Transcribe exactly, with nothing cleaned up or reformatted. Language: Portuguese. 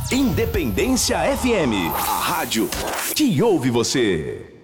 Independência F M, a rádio que ouve você.